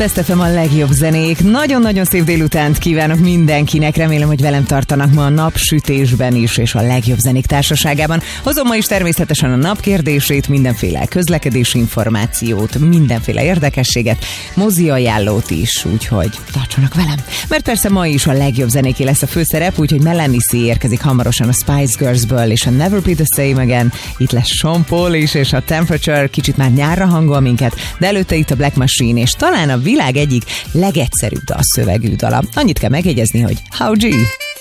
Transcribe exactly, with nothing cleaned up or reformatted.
Best ef em a legjobb zenék. Nagyon-nagyon szép délutánt kívánok mindenkinek. Remélem, hogy velem tartanak ma a napsütésben is, és a legjobb zenék társaságában. Hozom ma is természetesen a napkérdését, mindenféle közlekedési információt, mindenféle érdekességet, mozi ajánlót is, úgyhogy tartsanak velem. Mert persze ma is a legjobb zenéké lesz a főszerep, úgyhogy Melanie C érkezik hamarosan a Spice Girlsből, és a Never Be The Same Again. Itt lesz Sean Paul is, és a Temperature kicsit már nyárra hangol minket, de előtte itt a Black Machine, és talán a világ egyik legegyszerűbb dalszövegű dala. Annyit kell megjegyezni, hogy How G.